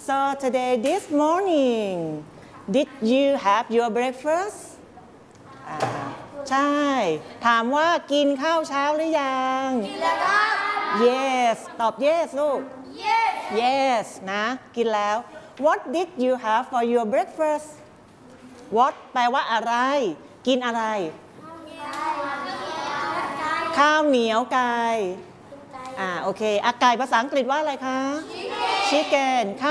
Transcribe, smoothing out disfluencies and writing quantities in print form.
so today this morning did you have your breakfast ใช่ถามว่ากินข้าวเช้าหรือยังกินแล้วครับ yes ตอบ yes ลูก yes นะกินแล้ว what did you have for your breakfast what แปลว่าอะไรกินอะไรข้าวเหนียวไก่โอเคไก่ภาษาอังกฤษว่าอะไรคะ chicken